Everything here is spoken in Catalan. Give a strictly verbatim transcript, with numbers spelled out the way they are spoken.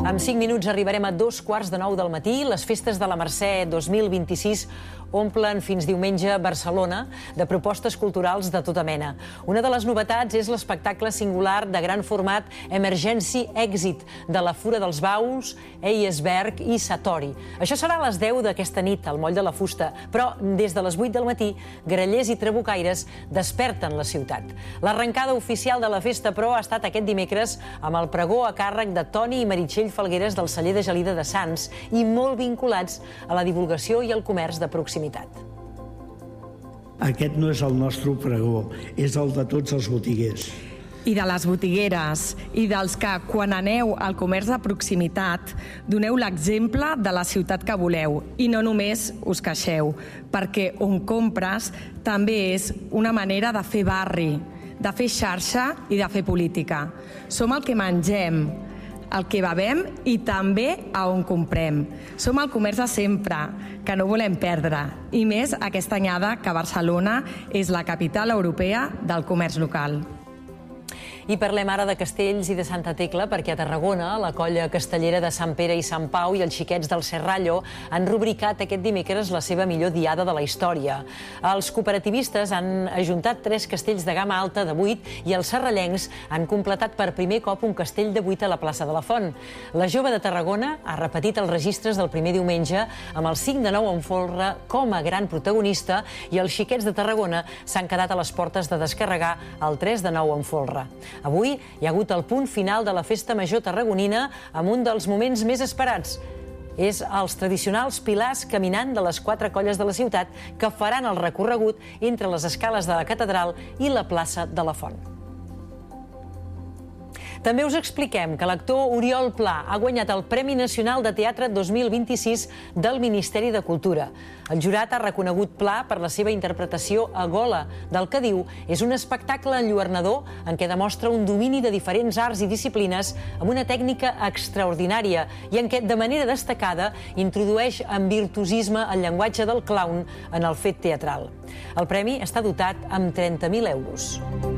En cinc minuts arribarem a dos quarts de nou del matí. Les festes de la Mercè dos mil vint-i-sis omplen fins diumenge Barcelona de propostes culturals de tota mena. Una de les novetats és l'espectacle singular de gran format Emergency Exit de la Fura dels Baus, Eisberg i Satori. Això serà a les deu d'aquesta nit al Moll de la Fusta, però des de les vuit del matí grallers i trabucaires desperten la ciutat. L'arrencada oficial de la festa, però, ha estat aquest dimecres amb el pregó a càrrec de Toni i Meritxell Falgueres del celler de Gelida de Sants i molt vinculats a la divulgació i al comerç de proximitat. Aquest no és el nostre pregó, és el de tots els botiguers. I de les botigueres, i dels que, quan aneu al comerç de proximitat, doneu l'exemple de la ciutat que voleu i no només us queixeu, perquè on compres també és una manera de fer barri, de fer xarxa i de fer política. Som el que mengem, el que bevem i també a on comprem. Som el comerç de sempre, que no volem perdre, i més aquesta anyada que Barcelona és la capital europea del comerç local. I parlem ara de castells i de Santa Tecla, perquè a Tarragona la colla castellera de Sant Pere i Sant Pau i els xiquets del Serrallo han rubricat aquest dimecres la seva millor diada de la història. Els cooperativistes han ajuntat tres castells de gamma alta de vuit i els serrallencs han completat per primer cop un castell de vuit a la plaça de la Font. La jove de Tarragona ha repetit els registres del primer diumenge amb el cinc de nou en folre com a gran protagonista i els xiquets de Tarragona s'han quedat a les portes de descarregar el tres de nou en folre. Avui hi ha hagut el punt final de la Festa Major tarragonina amb un dels moments més esperats. És els tradicionals pilars caminant de les quatre colles de la ciutat que faran el recorregut entre les escales de la catedral i la plaça de la Font. També us expliquem que l'actor Oriol Pla ha guanyat el Premi Nacional de Teatre dos mil vint-i-sis del Ministeri de Cultura. El jurat ha reconegut Pla per la seva interpretació a Gola, del que diu és un espectacle enlluernador en què demostra un domini de diferents arts i disciplines amb una tècnica extraordinària i en què, de manera destacada, introdueix amb virtuosisme el llenguatge del clown en el fet teatral. El premi està dotat amb trenta mil euros.